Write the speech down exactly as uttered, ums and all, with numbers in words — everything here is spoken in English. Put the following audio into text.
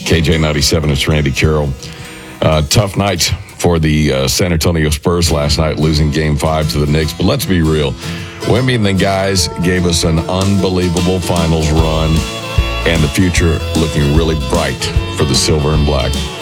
K J ninety-seven, it's Randy Carroll. Uh, tough night for the uh, San Antonio Spurs last night, losing game five to the Knicks. But let's be real. Wemby and the guys gave us an unbelievable finals run, and the future looking really bright for the silver and black.